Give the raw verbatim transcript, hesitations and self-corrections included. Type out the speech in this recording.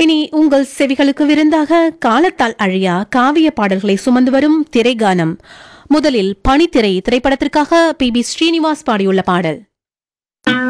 இனி உங்கள் செவிகளுக்கு விருந்தாக காலத்தால் அழியா காவிய பாடல்களை சுமந்து வரும் திரைகானம். முதலில் பனித்திரை திரைப்படத்திற்காக பி பி ஸ்ரீனிவாஸ் பாடியுள்ள பாடல்.